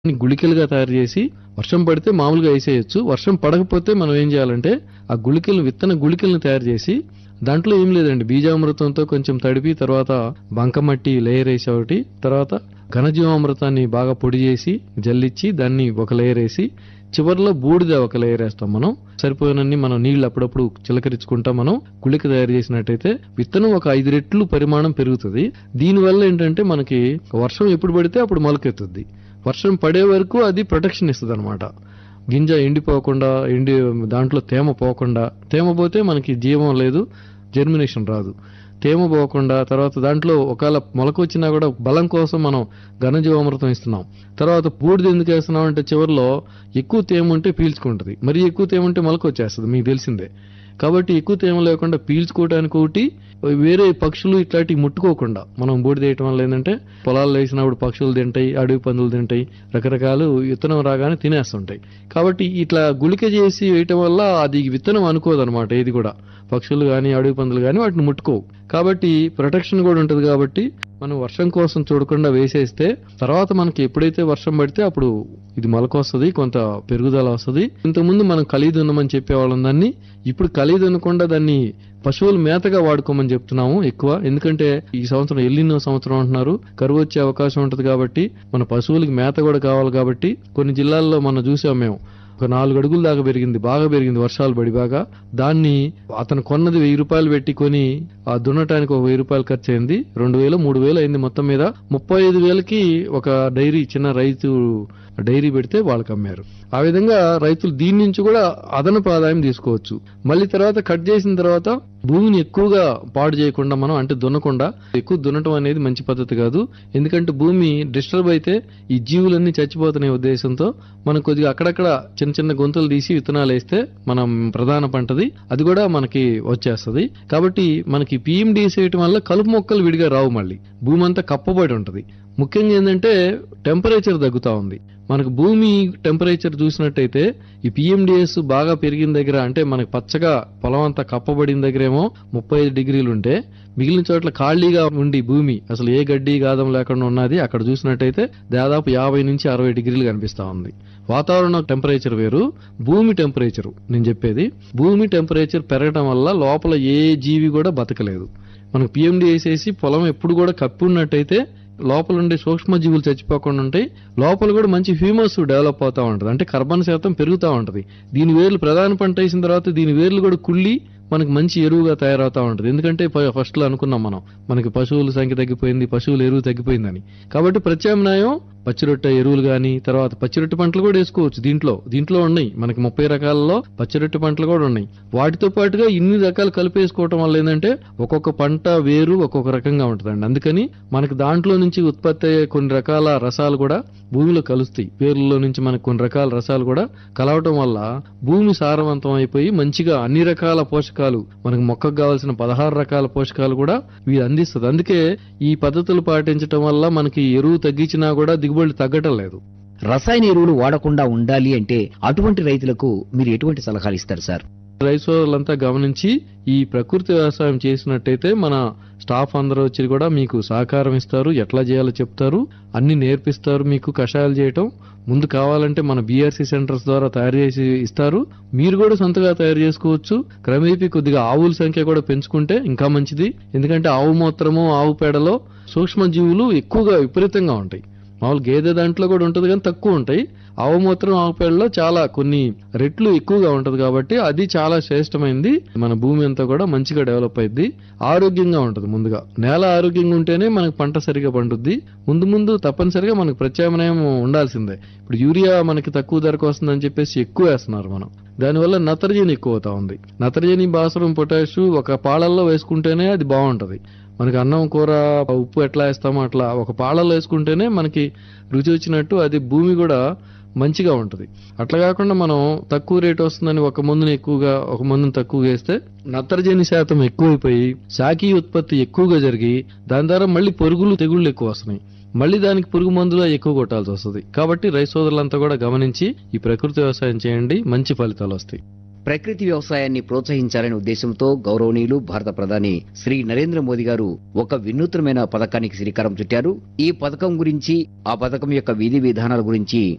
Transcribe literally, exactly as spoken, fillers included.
గుళికలుగా తయారు చేసి వర్షం పడితే మామూలుగా వేసేయచ్చు. వర్షం పడకపోతే మనం ఏం చేయాలంటే ఆ గుళికలు విత్తన గుళికలను తయారు చేసి దాంట్లో ఏం లేదండి, బీజామృతంతో కొంచెం తడిపి తర్వాత బంకమట్టి లేయర్ వేసి ఒకటి, తర్వాత ఘనజీవామృతాన్ని బాగా పొడి చేసి జల్లిచ్చి దాన్ని ఒక లేయర్ వేసి చివరిలో బూడిద ఒక లేయర్ వేస్తాం. మనం సరిపోయినన్ని మనం నీళ్లు అప్పుడప్పుడు చిలకరించుకుంటా మనం గుళిక తయారు చేసినట్టయితే విత్తనం ఒక ఐదు రెట్లు పరిమాణం పెరుగుతుంది. దీనివల్ల ఏంటంటే మనకి వర్షం ఎప్పుడు పడితే అప్పుడు మొలకెత్తుద్ది. వర్షం పడే వరకు అది ప్రొటెక్షన్ ఇస్తుంది అనమాట. గింజ ఎండిపోకుండా, ఎండి దాంట్లో తేమ పోకుండా, తేమ పోతే మనకి జీవం లేదు, జర్మినేషన్ రాదు. తేమ పోకుండా తర్వాత దాంట్లో ఒకవేళ మొలక వచ్చినా కూడా బలం కోసం మనం ఘనజీవామృతం ఇస్తున్నాం. తర్వాత బూడిద ఎందుకు వేస్తున్నాం అంటే చివరిలో ఎక్కువ తేమ ఉంటే పీల్చుకుంటుంది, మరి ఎక్కువ తేమ ఉంటే మొలక వచ్చేస్తుంది, మీకు తెలిసిందే. కాబట్టి ఎక్కువ తేమ లేకుండా పీల్చుకోవడానికి ఒకటి, వేరే పక్షులు ఇట్లాంటివి ముట్టుకోకుండా మనం బూడిద వేయటం వల్ల ఏంటంటే పొలాలు వేసినప్పుడు పక్షులు తింటాయి, అడవి పందులు తింటాయి, రకరకాలు విత్తనం రాగానే తినేస్తుంటాయి. కాబట్టి ఇట్లా గుళిక చేసి వేయటం వల్ల అది విత్తనం అనుకోదనమాట. ఏది కూడా పక్షులు కానీ అడవి పందులు కానీ వాటిని ముట్టుకోవు. కాబట్టి ప్రొటెక్షన్ కూడా ఉంటుంది. కాబట్టి మనం వర్షం కోసం చూడకుండా వేసేస్తే తర్వాత మనకి ఎప్పుడైతే వర్షం పడితే అప్పుడు ఇది మొలక వస్తుంది, కొంత పెరుగుదల వస్తుంది. ఇంతకుముందు మనం ఖలీదు ఉన్నామని చెప్పేవాళ్ళం దాన్ని, ఇప్పుడు ఖలీదు అనకుండా దాన్ని పశువుల మేతగా వాడుకోమని చెప్తున్నాము ఎక్కువ. ఎందుకంటే ఈ సంవత్సరం ఎల్లినో సంవత్సరం అంటున్నారు, కరువు వచ్చే అవకాశం ఉంటుంది. కాబట్టి మన పశువులకి మేత కూడా కావాలి. కాబట్టి కొన్ని జిల్లాల్లో మనం చూసాం మేము, ఒక నాలుగు అడుగుల దాకా పెరిగింది, బాగా పెరిగింది వర్షాలు పడి బాగా. దాన్ని అతను కొన్నది వెయ్యి రూపాయలు పెట్టి కొని ఆ దున్నటానికి ఒక వెయ్యి రూపాయలు ఖర్చు అయింది, రెండు వేలు మూడు వేలు అయింది. మొత్తం మీద ముప్పై ఐదు వేలకి ఒక డైరీ, చిన్న రైతు డైరీ పెడితే వాళ్ళకి అమ్మారు. ఆ విధంగా రైతులు దీని నుంచి కూడా అదనపు ఆదాయం తీసుకోవచ్చు. మళ్ళీ తర్వాత కట్ చేసిన తర్వాత భూమిని ఎక్కువగా పాడు చేయకుండా మనం, అంటే దున్నకుండా, ఎక్కువ దున్నటం అనేది మంచి పద్ధతి కాదు. ఎందుకంటే భూమి డిస్టర్బ్ అయితే ఈ జీవులన్నీ చచ్చిపోతున్న ఉద్దేశంతో మనం కొద్దిగా అక్కడక్కడ చిన్న చిన్న గొంతులు తీసి విత్తనాలు వేస్తే మనం ప్రధాన పంటది అది కూడా మనకి వచ్చేస్తుంది. కాబట్టి మనకి పీఎండీఎస్ వేయటం వల్ల కలుపు మొక్కలు విడిగా రావు, మళ్ళీ భూమి అంతా కప్పబడి ఉంటది. ముఖ్యంగా ఏంటంటే టెంపరేచర్ తగ్గుతా ఉంది. మనకు భూమి టెంపరేచర్ చూసినట్టయితే ఈ పీఎండీఎస్ బాగా పెరిగిన దగ్గర, అంటే మనకి పచ్చగా పొలం అంతా కప్పబడిన దగ్గరేమో ముప్పై ఐదు డిగ్రీలు ఉంటే, మిగిలిన చోట్ల ఖాళీగా ఉండి భూమి అసలు ఏ గడ్డి గాదం లేకుండా ఉన్నది అక్కడ చూసినట్టయితే దాదాపు యాభై నుంచి అరవై డిగ్రీలు కనిపిస్తా ఉంది. వాతావరణ టెంపరేచర్ వేరు, భూమి టెంపరేచర్ నేను చెప్పేది. భూమి టెంపరేచర్ పెరగడం వల్ల లోపల ఏ జీవి కూడా బతకలేదు. మనకు పీఎండీఎస్ వేసి పొలం ఎప్పుడు కూడా కప్పి ఉన్నట్టయితే లోపల ఉండే సూక్ష్మజీవులు చచ్చిపోకుండా ఉంటాయి, లోపల కూడా మంచి హ్యూమస్ డెవలప్ అవుతా ఉంటది, అంటే కర్బన శాతం పెరుగుతూ ఉంటది. దీని వేర్లు ప్రధాన పంట వేసిన తర్వాత దీని వేర్లు కూడా కుళ్ళి మనకి మంచి ఎరువుగా తయారవుతా ఉంటుంది. ఎందుకంటే ఫస్ట్ లో అనుకున్నాం మనం, మనకి పశువుల సంఖ్య తగ్గిపోయింది, పశువుల ఎరువు తగ్గిపోయిందని. కాబట్టి ప్రత్యామ్నాయం పచ్చిరొట్ట ఎరువులు గాని, తర్వాత పచ్చిరొట్ట పంటలు కూడా వేసుకోవచ్చు. దీంట్లో దీంట్లో ఉన్నాయి మనకి ముప్పై రకాలలో పచ్చిరొట్ట పంటలు కూడా ఉన్నాయి. వాటితో పాటుగా ఇన్ని రకాలు కలిపేసుకోవటం వల్ల ఏంటంటే ఒక్కొక్క పంట వేరు ఒక్కొక్క రకంగా ఉంటుందండి. అందుకని మనకి దాంట్లో నుంచి ఉత్పత్తి అయ్యే కొన్ని రకాల రసాలు కూడా భూమిలో కలుస్తాయి. వేర్లలో నుంచి మనకు కొన్ని రకాల రసాలు కూడా కలవటం వల్ల భూమి సారవంతం అయిపోయి మంచిగా అన్ని రకాల పోషకాలు, మనకు మొక్కకు కావాల్సిన పదహారు రకాల పోషకాలు కూడా వీరు అందిస్తుంది. అందుకే ఈ పద్ధతులు పాటించడం వల్ల మనకి ఎరువు తగ్గించినా కూడా దిగుబడి తగ్గటం లేదు. రసాయన ఎరువులు వాడకుండా ఉండాలి అంటే అటువంటి రైతులకు మీరు ఎటువంటి సలహాలు ఇస్తారు సార్? రైతు సోదరులంతా గమనించి ఈ ప్రకృతి వ్యవసాయం చేసినట్టయితే మన స్టాఫ్ అందరూ వచ్చి కూడా మీకు సహకారం ఇస్తారు, ఎట్లా చేయాలో చెప్తారు, అన్ని నేర్పిస్తారు. మీకు కషాయాలు చేయటం ముందు కావాలంటే మన బీఆర్సీ సెంటర్స్ ద్వారా తయారు చేసి ఇస్తారు. మీరు కూడా సొంతగా తయారు చేసుకోవచ్చు. క్రమేపీ కొద్దిగా ఆవుల సంఖ్య కూడా పెంచుకుంటే ఇంకా మంచిది. ఎందుకంటే ఆవు మూత్రము, ఆవు పేడలో సూక్ష్మజీవులు ఎక్కువగా విపరీతంగా ఉంటాయి. మామూలు గేదె దాంట్లో కూడా ఉంటుంది కానీ తక్కువ ఉంటాయి. ఆవు మూత్రం, ఆవు పేడలో చాలా కొన్ని రెట్లు ఎక్కువగా ఉంటది. కాబట్టి అది చాలా శ్రేష్టమైంది. మన భూమి అంతా కూడా మంచిగా డెవలప్ అయింది, ఆరోగ్యంగా ఉంటది. ముందుగా నేల ఆరోగ్యంగా ఉంటేనే మనకు పంట సరిగా పండుద్ది. ముందు ముందు తప్పనిసరిగా మనకు ప్రత్యామ్నాయం ఉండాల్సిందే. ఇప్పుడు యూరియా మనకి తక్కువ ధరకు వస్తుందని చెప్పేసి ఎక్కువ వేస్తున్నారు మనం, దానివల్ల నత్రజని ఎక్కువ అవుతా ఉంది. నత్రజని, భాస్వరం, పొటాషు ఒక పాలల్లో వేసుకుంటేనే అది బాగుంటది. మనకి అన్నం, కూర, ఉప్పు ఎట్లా వేస్తామో అట్లా ఒక పాలల్లో వేసుకుంటేనే మనకి రుచి వచ్చినట్టు అది భూమి కూడా మంచిగా ఉంటది. అట్లా కాకుండా మనం తక్కువ రేటు వస్తుందని ఒక మందుని ఎక్కువగా, ఒక మందుని తక్కువ వేస్తే నత్రజని శాతం ఎక్కువైపోయి శాఖీ ఉత్పత్తి ఎక్కువగా జరిగి దాని ద్వారా మళ్ళీ పురుగులు, తెగుళ్లు ఎక్కువ వస్తున్నాయి. మళ్ళీ దానికి పురుగు మందులు ఎక్కువ కొట్టాల్సి వస్తుంది. కాబట్టి రైతు సోదరులంతా కూడా గమనించి ఈ ప్రకృతి వ్యవసాయం చేయండి, మంచి ఫలితాలు వస్తాయి. ప్రకృతి వ్యవసాయాన్ని ప్రోత్సహించాలనే ఉద్దేశంతో గౌరవనీయులు భారత ప్రధాని శ్రీ నరేంద్ర మోదీ గారు ఒక వినూత్నమైన పథకానికి శ్రీకారం చుట్టారు. ఈ పథకం గురించి, ఆ పథకం యొక్క విధి విధానాల గురించి